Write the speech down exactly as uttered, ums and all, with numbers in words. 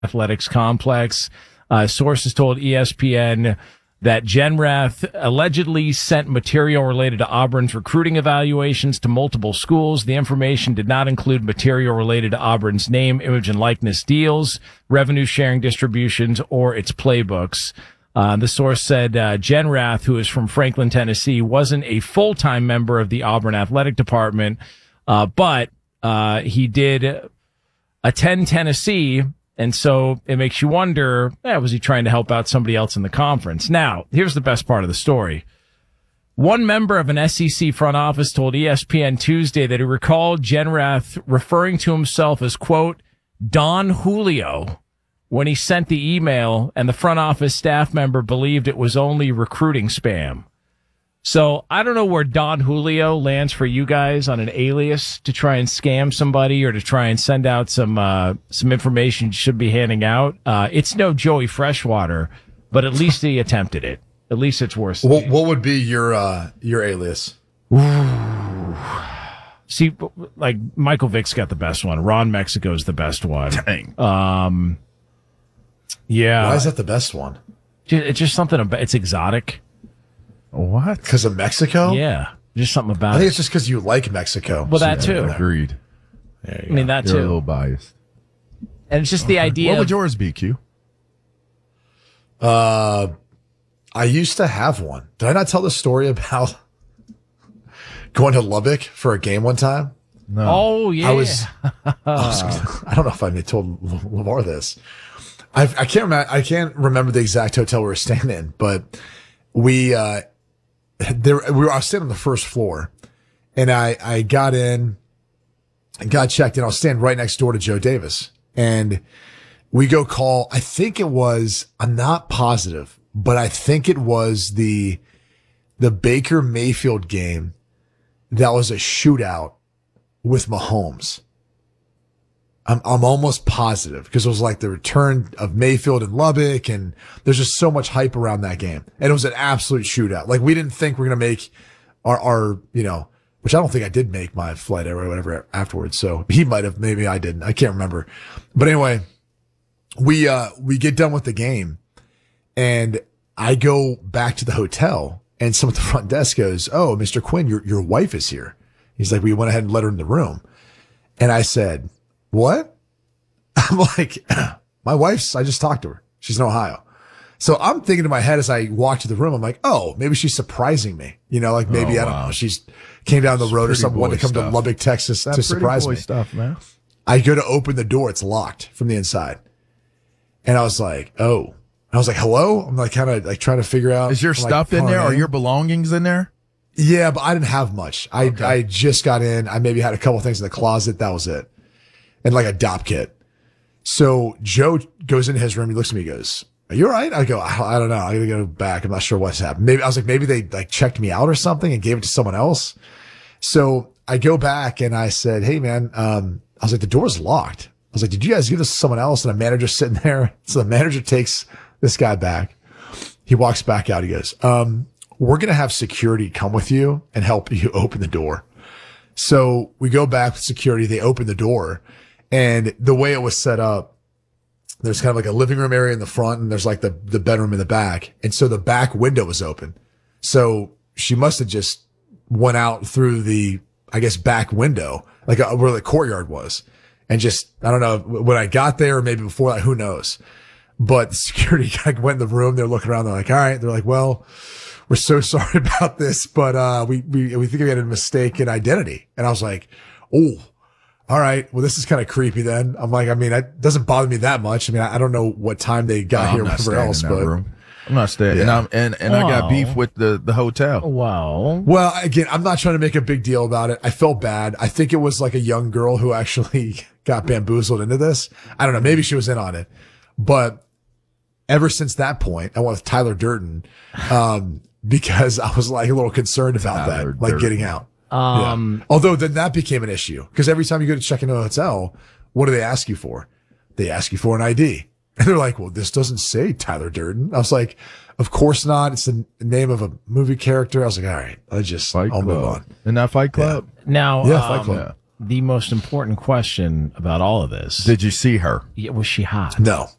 Athletics complex. Uh, sources told E S P N that Genrath allegedly sent material related to Auburn's recruiting evaluations to multiple schools. The information did not include material related to Auburn's name, image, and likeness deals, revenue sharing distributions, or its playbooks. Uh, the source said uh, Genrath, who is from Franklin, Tennessee, wasn't a full-time member of the Auburn athletic department, uh, but uh, he did attend Tennessee. And so it makes you wonder, eh, was he trying to help out somebody else in the conference? Now, here's the best part of the story. One member of an S E C front office told E S P N Tuesday that he recalled Genrath referring to himself as, quote, Don Julio when he sent the email, and the front office staff member believed it was only recruiting spam. So I don't know where Don Julio lands for you guys on an alias to try and scam somebody or to try and send out some uh, some information you should be handing out. Uh, it's no Joey Freshwater, but at least he attempted it. At least it's worse. What, what would be your uh, your alias? Ooh. See, like Michael Vick's got the best one. Ron Mexico's the best one. Dang. Um, yeah. Why is that the best one? It's just something about it's exotic. What? Because of Mexico? Yeah, just something about I think it. it's just because you like Mexico. Well, that too. Agreed. I mean, that You're too. a little biased. And it's just the idea. What would of, yours be, Q? Uh, I used to have one. Did I not tell the story about going to Lubbock for a game one time? No. Oh, yeah. I was, I was, I don't know if I told Lamar this. I, I can't remember, I can't remember the exact hotel we were staying in, but we, uh, there, we were, I was staying on the first floor, and I, I got in, got checked in. I was standing right next door to Joe Davis, and we go call, I think it was, I'm not positive, but I think it was the, the Baker Mayfield game that was a shootout with Mahomes. I'm, I'm almost positive because it was like the return of Mayfield in Lubbock, and there's just so much hype around that game. And it was an absolute shootout. Like, we didn't think we are going to make our, our, you know, which I don't think I did make my flight or whatever afterwards. So he might have, maybe I didn't. I can't remember. But anyway, we, uh, we get done with the game, and I go back to the hotel, and someone at the front desk goes, "Oh, Mister Quinn, your, your wife is here." He's like, "We went ahead and let her in the room." And I said, "What?" I'm like, "My wife's, I just talked to her. She's in Ohio." So I'm thinking in my head as I walk to the room, I'm like, oh, maybe she's surprising me. You know, like maybe, oh, I don't wow. know, she's came down the That's road or something, wanted to come stuff. to Lubbock, Texas That's to surprise boy me. Stuff, man. I go to open the door. It's locked from the inside. And I was like, oh. I was like, hello? I'm like kind of like trying to figure out. Is your I'm stuff like, in there? her Are name. your belongings in there? Yeah, but I didn't have much. I, Okay. I just got in. I maybe had a couple things in the closet. That was it. And like a dop kit. So Joe goes into his room. He looks at me, he goes, "Are you all right?" I go, I, I don't know. I gotta go back. I'm not sure what's happened. Maybe I was like, maybe they like checked me out or something and gave it to someone else. So I go back and I said, "Hey man," um, I was like, "The door's locked." I was like, "Did you guys give this to someone else?" And a manager's sitting there. So the manager takes this guy back. He walks back out. He goes, um, "We're going to have security come with you and help you open the door." So we go back with security. They open the door, and the way it was set up, there's kind of like a living room area in the front, and there's like the, the bedroom in the back. And so the back window was open. So she must have just went out through the, I guess, back window, like uh, where the courtyard was. And just, I don't know, when I got there or maybe before that, who knows? But the security guy went in the room. They're looking around. They're like, all right. They're like, "Well, we're so sorry about this, but, uh, we, we, we think we had a mistake in identity." And I was like, "Oh, all right. Well, this is kind of creepy then." I'm like, I mean, it doesn't bother me that much. I mean, I, I don't know what time they got No, here I'm or not whatever staying else, in that but room. I'm not staying. Yeah. And I'm, and, and I got Wow. beef with the, the hotel. Wow. well, again, I'm not trying to make a big deal about it. I felt bad. I think it was like a young girl who actually got bamboozled into this. I don't know. Maybe she was in on it, but ever since that point, I went with Tyler Durden, um, because I was like a little concerned about Tyler that, like Durden. getting out. Um, Yeah. Although then that became an issue because every time you go to check into a hotel, what do they ask you for? They ask you for an I D. And they're like, "Well, this doesn't say Tyler Durden." I was like, "Of course not. It's the name of a movie character." I was like, "All right, I just, Fight I'll move Club. on." Isn't that Fight Club? now, Yeah, um, Fight Club. the most important question about all of this. Did you see her? Yeah, was she hot? No.